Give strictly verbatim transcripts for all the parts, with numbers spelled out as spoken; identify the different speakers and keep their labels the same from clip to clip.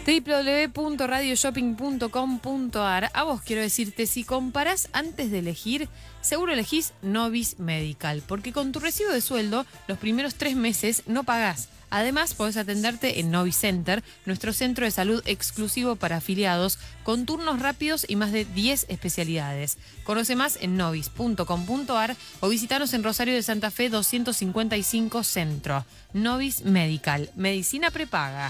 Speaker 1: w w w punto radio shopping punto com punto a r. A vos quiero decirte, si comparás antes de elegir, seguro elegís Novis Medical, porque con tu recibo de sueldo los primeros tres meses no pagás. Además, podés atenderte en Novis Center, nuestro centro de salud exclusivo para afiliados, con turnos rápidos y más de diez especialidades. Conoce más en novis punto com punto a r o visitanos en Rosario de Santa Fe doscientos cincuenta y cinco Centro. Novis Medical, medicina prepaga.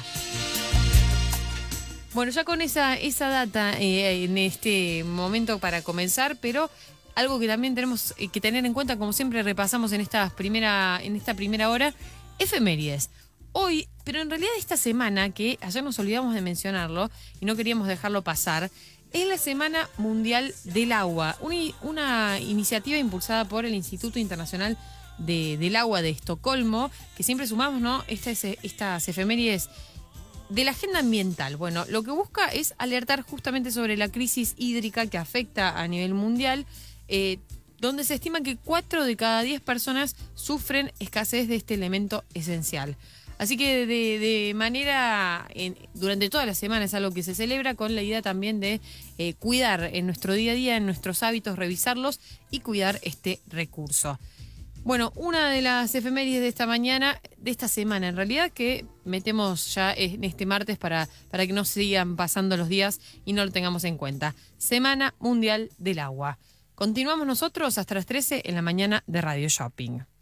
Speaker 1: Bueno, ya con esa, esa data eh, en este momento para comenzar, pero algo que también tenemos que tener en cuenta, como siempre repasamos en esta primera, en esta primera hora, efemérides. Hoy, pero en realidad esta semana, que ayer nos olvidamos de mencionarlo y no queríamos dejarlo pasar, es la Semana Mundial del Agua, una, una iniciativa impulsada por el Instituto Internacional de, del Agua de Estocolmo, que siempre sumamos, ¿no? Estas, estas efemérides de la agenda ambiental. Bueno, lo que busca es alertar justamente sobre la crisis hídrica que afecta a nivel mundial, eh, donde se estima que cuatro de cada diez personas sufren escasez de este elemento esencial. Así que de, de manera, en, durante toda la semana es algo que se celebra con la idea también de eh, cuidar en nuestro día a día, en nuestros hábitos, revisarlos y cuidar este recurso. Bueno, una de las efemérides de esta mañana, de esta semana en realidad, que metemos ya en este martes para, para que no sigan pasando los días y no lo tengamos en cuenta. Semana Mundial del Agua. Continuamos nosotros hasta las trece en la mañana de Radio Shopping.